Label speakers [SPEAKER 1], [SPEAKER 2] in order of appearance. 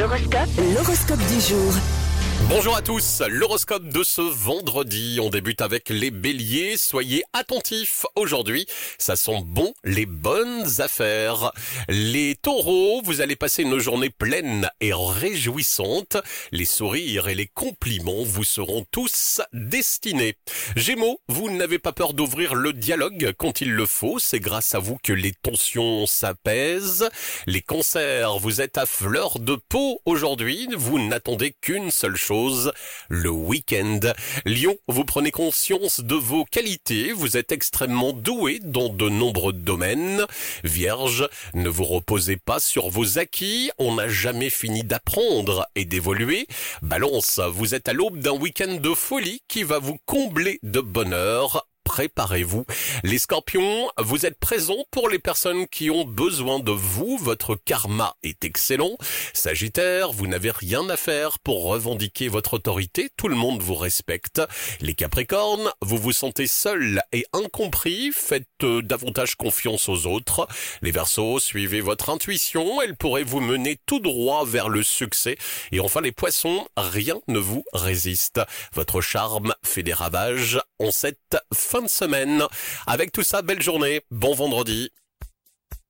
[SPEAKER 1] L'horoscope du jour.
[SPEAKER 2] Bonjour à tous, l'horoscope de ce vendredi, on débute avec les béliers, soyez attentifs aujourd'hui, ça sent bon les bonnes affaires. Les taureaux, vous allez passer une journée pleine et réjouissante, les sourires et les compliments vous seront tous destinés. Gémeaux, vous n'avez pas peur d'ouvrir le dialogue quand il le faut, c'est grâce à vous que les tensions s'apaisent. Les cancers, vous êtes à fleur de peau aujourd'hui, vous n'attendez qu'une seule chose, le week-end. Lion, vous prenez conscience de vos qualités, vous êtes extrêmement doué dans de nombreux domaines. Vierge, ne vous reposez pas sur vos acquis, on n'a jamais fini d'apprendre et d'évoluer. Balance, vous êtes à l'aube d'un week-end de folie qui va vous combler de bonheur. Préparez-vous. Les scorpions, vous êtes présents pour les personnes qui ont besoin de vous. Votre karma est excellent. Sagittaire, vous n'avez rien à faire pour revendiquer votre autorité. Tout le monde vous respecte. Les capricornes, vous vous sentez seul et incompris. Faites davantage confiance aux autres. Les verseaux, suivez votre intuition. Elle pourrait vous mener tout droit vers le succès. Et enfin les poissons, rien ne vous résiste. Votre charme fait des ravages en cette fin de semaine. Avec tout ça, belle journée, bon vendredi.